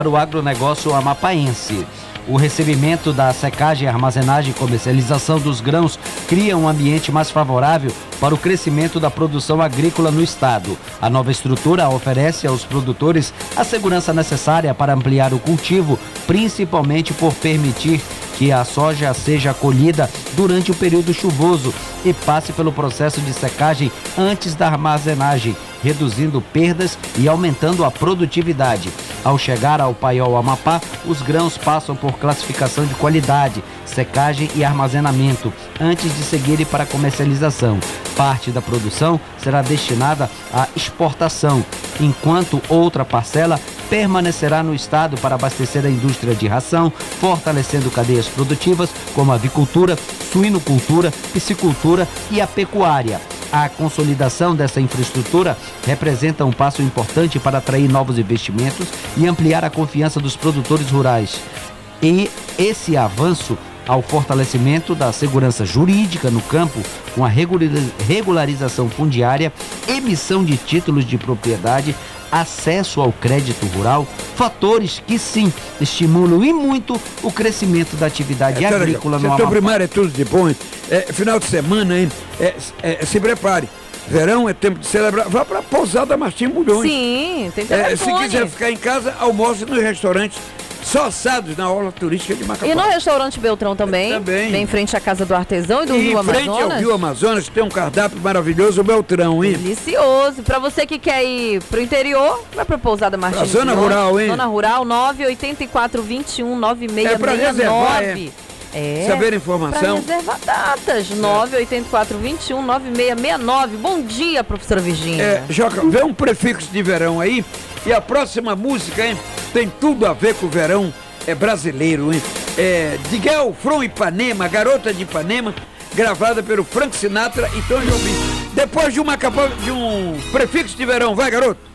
o agronegócio amapaense. O recebimento da secagem, armazenagem e comercialização dos grãos cria um ambiente mais favorável para o crescimento da produção agrícola no estado. A nova estrutura oferece aos produtores a segurança necessária para ampliar o cultivo, principalmente por permitir que a soja seja colhida durante o período chuvoso e passe pelo processo de secagem antes da armazenagem, reduzindo perdas e aumentando a produtividade. Ao chegar ao Paiol Amapá, os grãos passam por classificação de qualidade, secagem e armazenamento, antes de seguirem para a comercialização. Parte da produção será destinada à exportação, enquanto outra parcela permanecerá no estado para abastecer a indústria de ração, fortalecendo cadeias produtivas como a avicultura, suinocultura, piscicultura e a pecuária. A consolidação dessa infraestrutura representa um passo importante para atrair novos investimentos e ampliar a confiança dos produtores rurais. E esse avanço ao fortalecimento da segurança jurídica no campo, com a regularização fundiária, emissão de títulos de propriedade, acesso ao crédito rural, fatores que sim estimulam e muito o crescimento da atividade agrícola no Amapá. Setor primário é tudo de bom, hein? Final de semana, hein? Se prepare. Verão é tempo de celebrar. Vá para a Pousada Martim Bulhões. Sim, tem telefone. Se quiser ficar em casa, almoce nos restaurantes só assados na orla turística de Macapá. E no restaurante Beltrão também, bem em frente à Casa do Artesão e do Rio Amazonas. Em frente ao Rio Amazonas tem um cardápio maravilhoso, o Beltrão, hein? Delicioso. Pra você que quer ir pro interior, vai pra Pousada Martim. Pra zona rural, hein? Zona rural, 984-21-9669. É pra reservar, saber informação. Pra reservar datas, 984-21-9669. Bom dia, professora Virgínia. Joca, vê um prefixo de verão aí. E a próxima música, hein? Tem tudo a ver com o verão, é brasileiro, hein? Diguel From Ipanema, Garota de Ipanema, gravada pelo Frank Sinatra e Tom Jobim. Depois de um prefixo de verão, vai, garoto!